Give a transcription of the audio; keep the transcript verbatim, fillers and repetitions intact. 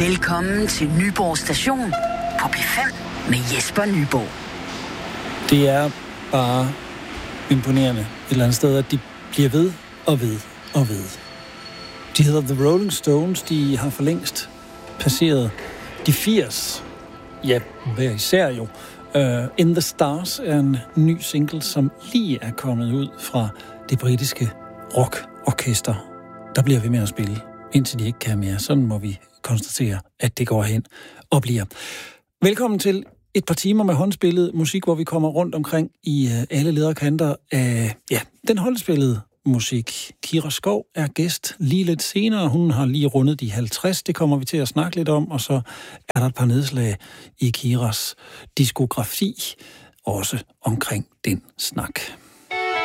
Velkommen til Nyborg Station på P fem med Jesper Nyborg. Det er bare imponerende et eller andet sted, at de bliver ved og ved og ved. De hedder The Rolling Stones. De har for længst passeret de firs. Ja, hver især jo. Uh, In the Stars er en ny single, som lige er kommet ud fra det britiske rockorkester. Der bliver vi med at spille, indtil de ikke kan mere. Sådan må vi konstatere, at det går hen og bliver. Velkommen til et par timer med håndspillet musik, hvor vi kommer rundt omkring i uh, alle lederkanter af ja, den håndspillede musik. Kira Skov er gæst lige lidt senere. Hun har lige rundet de halvtreds. Det kommer vi til at snakke lidt om. Og så er der et par nedslag i Kiras diskografi. Også omkring den snak.